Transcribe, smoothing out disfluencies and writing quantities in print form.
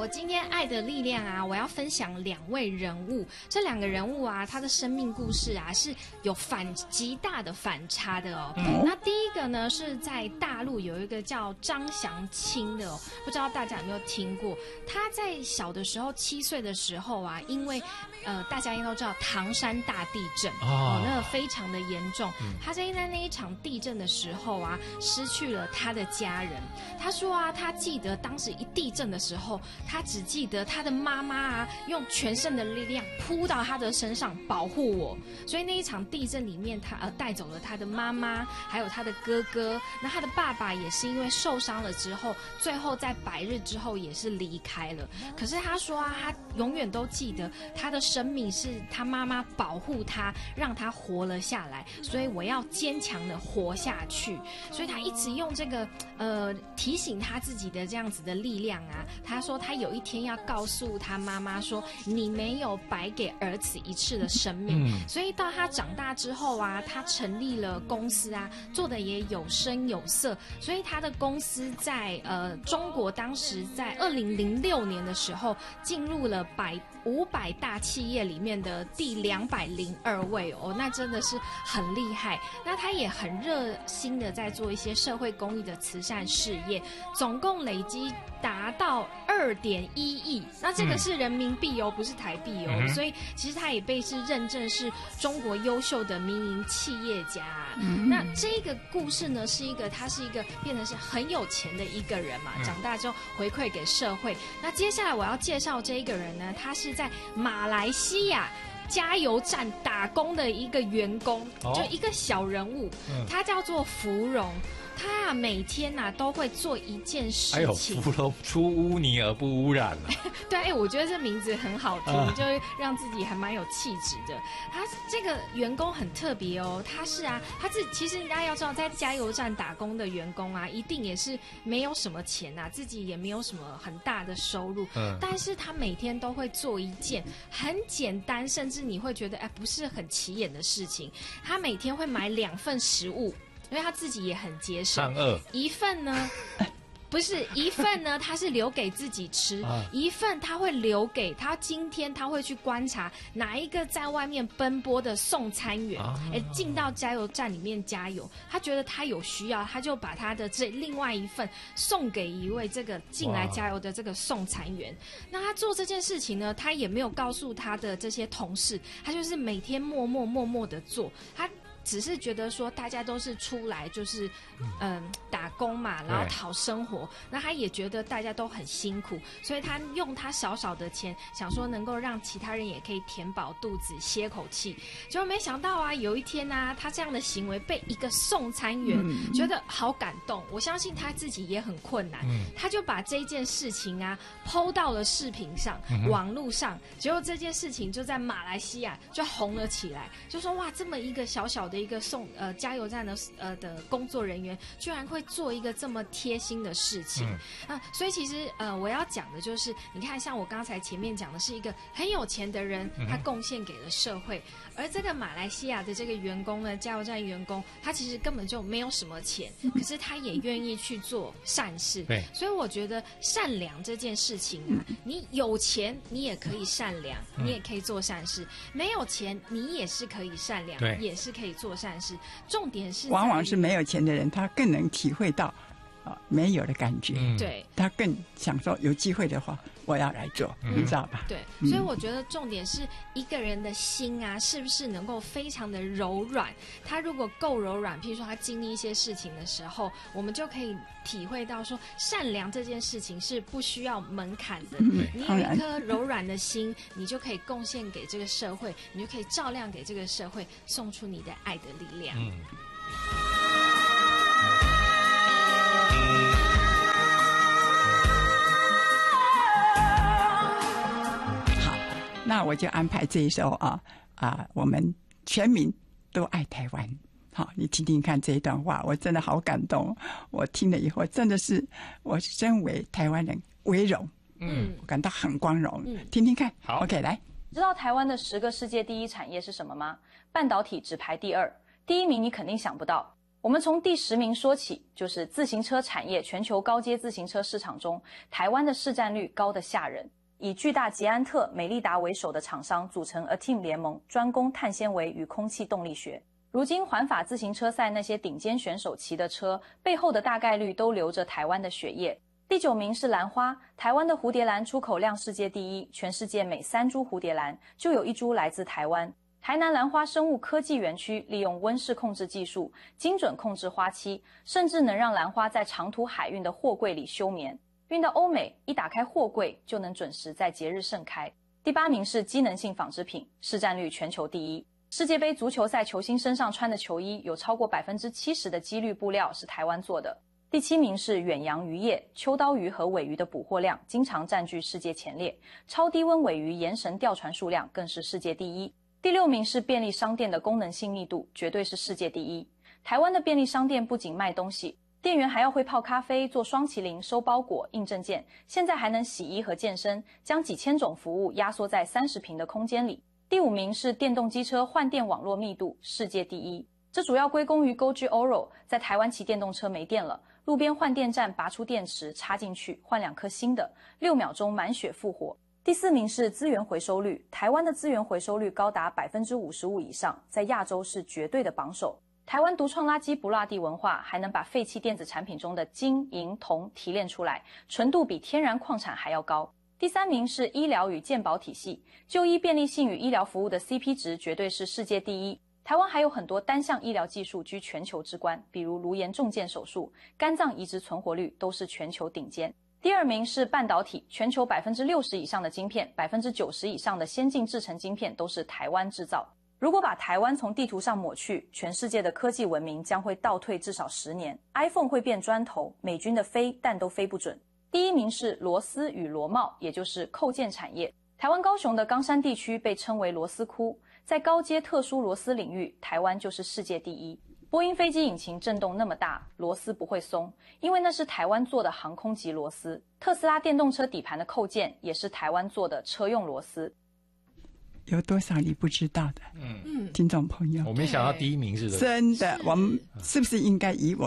我今天爱的力量啊，我要分享2位人物。这2个人物啊，他的生命故事啊是有极大的反差的哦。那第一个呢是在大陆有一个叫张祥清的哦，不知道大家有没有听过？他在小的时候7岁的时候啊，因为大家应该都知道唐山大地震那个非常的严重。他在那一场地震的时候啊，失去了他的家人。他说啊，他记得当时一地震的时候，他只记得他的妈妈啊，用全身的力量扑到他的身上保护我。所以那一场地震里面，他带走了他的妈妈，还有他的哥哥。那他的爸爸也是因为受伤了之后，最后在100日之后也是离开了。可是他说啊，他永远都记得他的生命是他妈妈保护他，让他活了下来。所以我要坚强的活下去。所以他一直用这个提醒他自己的这样子的力量啊。他说他有一天要告诉他妈妈说，你没有白给儿子一次的生命。所以到他长大之后啊，他成立了公司啊，做的也有声有色。所以他的公司在中国当时在2006年的时候进入了500大企业里面的第202位哦，那真的是很厉害。那他也很热心的在做一些社会公益的慈善事业，总共累积达到2.1亿。那这个是人民币哦，不是台币哦。所以其实他也被是认证是中国优秀的民营企业家。那这个故事呢，他是一个变成是很有钱的一个人嘛，长大之后回馈给社会。那接下来我要介绍这一个人呢，他是在马来西亚加油站打工的一个员工，就一个小人物，他叫做芙蓉。他每天都会做一件事情。 芙蓉出污泥而不污染了。 对，我觉得这名字很好听，就会让自己还蛮有气质的。他这个员工很特别哦，其实大家要知道，在加油站打工的员工啊，一定也是没有什么钱自己也没有什么很大的收入。但是他每天都会做一件很简单，甚至你会觉得不是很起眼的事情。他每天会买2份食物。因为他自己也很节省，一份呢，他是留给自己吃，一份他会留给他今天他会去观察哪一个在外面奔波的送餐员，进到加油站里面加油，他觉得他有需要，他就把他的这另外一份送给一位这个进来加油的这个送餐员。那他做这件事情呢，他也没有告诉他的这些同事，他就是每天默默的做，他只是觉得说大家都是出来就是打工嘛，然后讨生活，那他也觉得大家都很辛苦，所以他用他少少的钱想说能够让其他人也可以填饱肚子歇口气。结果没想到有一天他这样的行为被一个送餐员觉得好感动，我相信他自己也很困难，他就把这件事情PO 到了视频上，网络上，结果这件事情就在马来西亚就红了起来，就说哇，这么一个小小的一个加油站的工作人员居然会做一个这么贴心的事情。所以其实我要讲的就是你看，像我刚才前面讲的是一个很有钱的人，他贡献给了社会，而这个马来西亚的这个员工呢，加油站员工，他其实根本就没有什么钱，可是他也愿意去做善事。所以我觉得善良这件事情你有钱你也可以善良，你也可以做善事，没有钱你也是可以善良，也是可以做善事。重点是往往是没有钱的人，他更能体会到没有的感觉。 对， 他更想说有机会的话我要来做，你知道吧？ 对，所以我觉得重点是一个人的心是不是能够非常的柔软。他如果够柔软，譬如说他经历一些事情的时候，我们就可以体会到说善良这件事情是不需要门槛的。你有一颗柔软的心，你就可以贡献给这个社会，你就可以照亮给这个社会，送出你的爱的力量。 那我就安排这一首我们全民都爱台湾。好，你听听看这一段话，我真的好感动。我听了以后，真的是我身为台湾人为荣，我感到很光荣。听听看。 好 ，OK， 来。 知道台湾的10个世界第一产业是什么吗？半导体只排第2，第一名你肯定想不到。 我们从第10名说起，就是自行车产业全球高阶自行车市场中，台湾的市占率高得吓人。以巨大捷安特、美利达为首的厂商组成 A-Team 联盟，专攻碳纤维与空气动力学。如今环法自行车赛那些顶尖选手骑的车，背后的大概率都流着台湾的血液。第9名是兰花，台湾的蝴蝶兰出口量世界第一，全世界每3株蝴蝶兰就有1株来自台湾。台南兰花生物科技园区利用温室控制技术，精准控制花期，甚至能让兰花在长途海运的货柜里休眠，运到欧美，一打开货柜就能准时在节日盛开。第8名是机能性纺织品，市占率全球第一。世界杯足球赛球星身上穿的球衣有超过70%的几率布料是台湾做的。第7名是远洋渔业，秋刀鱼和尾鱼的捕获量经常占据世界前列，超低温尾鱼延绳吊船数量更是世界第一。第6名是便利商店的功能性密度，绝对是世界第一。台湾的便利商店不仅卖东西，店员还要会泡咖啡、做双麒麟、收包裹、印证件，现在还能洗衣和健身，将几千种服务压缩在30平的空间里。第5名是电动机车换电网络密度，世界第一。这主要归功于 GoG Oro， 在台湾骑电动车没电了，路边换电站拔出电池插进去，换2颗新的，6秒钟满血复活。第4名是资源回收率，台湾的资源回收率高达55%以上，在亚洲是绝对的榜首。台湾独创垃圾不落地文化，还能把废弃电子产品中的金、银、铜提炼出来，纯度比天然矿产还要高。第3名是医疗与健保体系，就医便利性与医疗服务的 CP 值绝对是世界第一。台湾还有很多单项医疗技术居全球之冠，比如颅炎重建手术、肝脏移植存活率都是全球顶尖。第2名是半导体，全球60%以上的晶片，90%以上的先进制程晶片都是台湾制造。如果把台湾从地图上抹去，全世界的科技文明将会倒退至少10年。iPhone 会变砖头，美军的飞弹都飞不准。第1名是螺丝与螺帽，也就是扣件产业。台湾高雄的冈山地区被称为螺丝窟，在高阶特殊螺丝领域，台湾就是世界第一。波音飞机引擎震动那么大，螺丝不会松，因为那是台湾做的航空级螺丝。特斯拉电动车底盘的扣件也是台湾做的车用螺丝。 有多少你不知道的？听众朋友， 我没想到第1名是真的，我们是不是应该以我